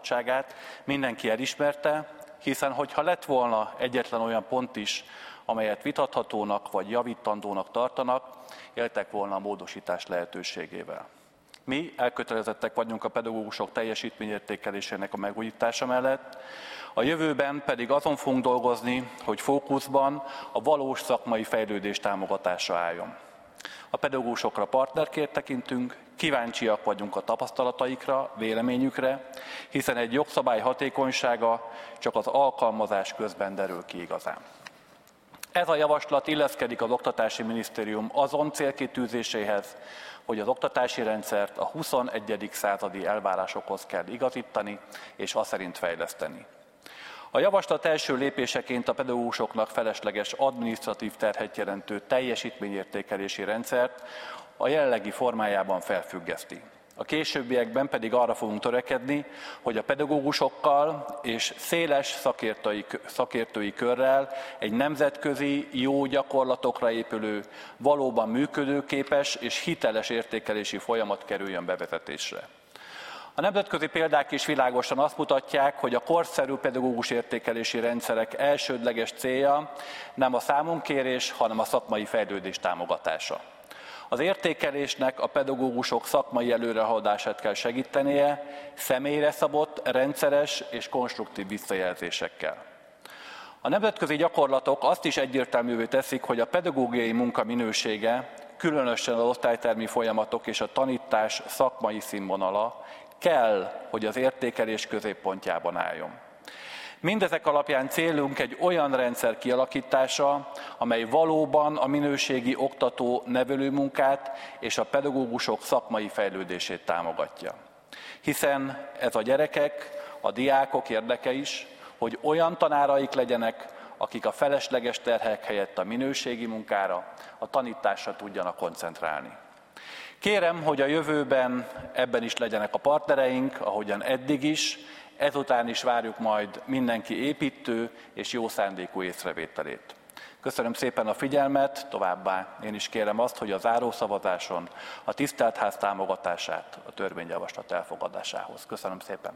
elfogadottságát mindenki elismerte, hiszen hogyha lett volna egyetlen olyan pont is, amelyet vitathatónak vagy javítandónak tartanak, éltek volna a módosítás lehetőségével. Mi elkötelezettek vagyunk a pedagógusok teljesítményértékelésének a megújítása mellett, a jövőben pedig azon fogunk dolgozni, hogy fókuszban a valós szakmai fejlődés támogatása álljon. A pedagógusokra partnerként tekintünk, kíváncsiak vagyunk a tapasztalataikra, véleményükre, hiszen egy jogszabály hatékonysága csak az alkalmazás közben derül ki igazán. Ez a javaslat illeszkedik az Oktatási Minisztérium azon célkitűzéséhez, hogy az oktatási rendszert a 21. századi elvárásokhoz kell igazítani és azt szerint fejleszteni. A javaslat első lépéseként a pedagógusoknak felesleges adminisztratív terhet jelentő teljesítményértékelési rendszert a jelenlegi formájában felfüggeszti. A későbbiekben pedig arra fogunk törekedni, hogy a pedagógusokkal és széles szakértői körrel egy nemzetközi, jó gyakorlatokra épülő, valóban működőképes és hiteles értékelési folyamat kerüljön bevezetésre. A nemzetközi példák is világosan azt mutatják, hogy a korszerű pedagógus értékelési rendszerek elsődleges célja nem a számonkérés, hanem a szakmai fejlődés támogatása. Az értékelésnek a pedagógusok szakmai előrehaladását kell segítenie, személyre szabott, rendszeres és konstruktív visszajelzésekkel. A nemzetközi gyakorlatok azt is egyértelművé teszik, hogy a pedagógiai munka minősége, különösen az osztálytermi folyamatok és a tanítás szakmai színvonala kell, hogy az értékelés középpontjában álljon. Mindezek alapján célunk egy olyan rendszer kialakítása, amely valóban a minőségi oktató-nevelő munkát és a pedagógusok szakmai fejlődését támogatja. Hiszen ez a gyerekek, a diákok érdeke is, hogy olyan tanáraik legyenek, akik a felesleges terhek helyett a minőségi munkára, a tanításra tudjanak koncentrálni. Kérem, hogy a jövőben ebben is legyenek a partnereink, ahogyan eddig is, ezután is várjuk majd mindenki építő és jó szándékú észrevételét. Köszönöm szépen a figyelmet, továbbá én is kérem azt, hogy a zárószavazáson a tisztelt ház támogatását a törvényjavaslat elfogadásához. Köszönöm szépen!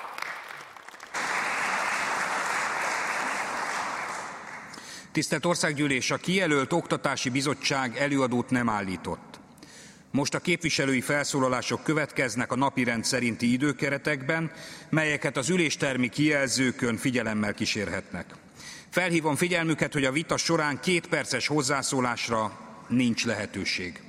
Tisztelt Országgyűlés, a kijelölt Oktatási Bizottság előadót nem állított. Most a képviselői felszólalások következnek a napirend szerinti időkeretekben, melyeket az üléstermi kijelzőkön figyelemmel kísérhetnek. Felhívom figyelmüket, hogy a vita során 2 perces hozzászólásra nincs lehetőség.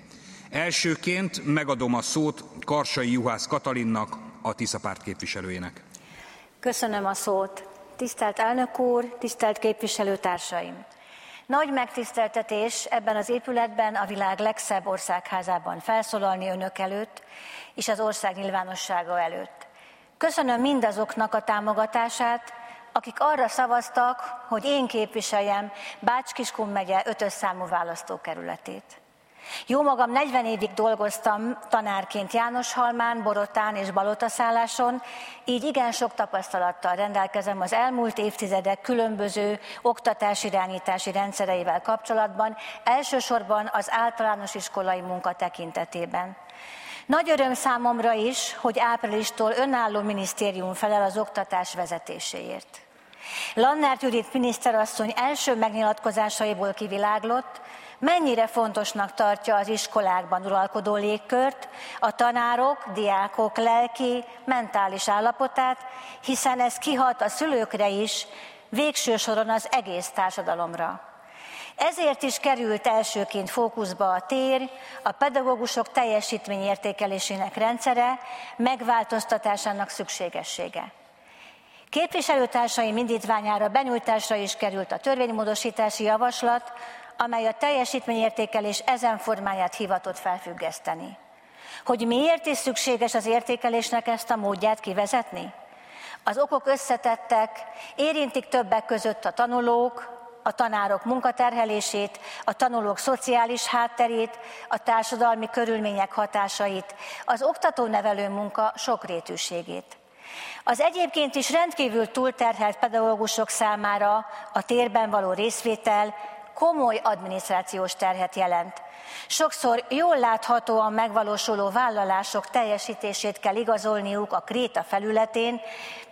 Elsőként megadom a szót Karsai Juhász Katalinnak, a Tisza Párt képviselőjének. Köszönöm a szót. Tisztelt elnök úr, tisztelt képviselőtársaim! Nagy megtiszteltetés ebben az épületben, a világ legszebb országházában felszólalni önök előtt és az ország nyilvánossága előtt. Köszönöm mindazoknak a támogatását, akik arra szavaztak, hogy én képviseljem Bács-Kiskun megye 5-ös számú választókerületét. Jómagam 40 évig dolgoztam tanárként Jánoshalmán, Borotán és Balotaszálláson, így igen sok tapasztalattal rendelkezem az elmúlt évtizedek különböző oktatásirányítási rendszereivel kapcsolatban, elsősorban az általános iskolai munka tekintetében. Nagy öröm számomra is, hogy áprilistól önálló minisztérium felel az oktatás vezetéséért. Lannert Judit miniszterasszony első megnyilatkozásaiból kiviláglott, mennyire fontosnak tartja az iskolákban uralkodó légkört, a tanárok, diákok lelki, mentális állapotát, hiszen ez kihat a szülőkre is, végső soron az egész társadalomra. Ezért is került elsőként fókuszba a tér, a pedagógusok teljesítményértékelésének rendszere, megváltoztatásának szükségessége. Képviselőtársaim indítványára benyújtásra is került a törvénymódosítási javaslat, amely a teljesítményértékelés ezen formáját hivatott felfüggeszteni. Hogy miért is szükséges az értékelésnek ezt a módját kivezetni? Az okok összetettek, érintik többek között a tanulók, a tanárok munkaterhelését, a tanulók szociális hátterét, a társadalmi körülmények hatásait, az oktató-nevelő munka sokrétűségét. Az egyébként is rendkívül túlterhelt pedagógusok számára a térben való részvétel komoly adminisztrációs terhet jelent. Sokszor jól láthatóan megvalósuló vállalások teljesítését kell igazolniuk a kréta felületén,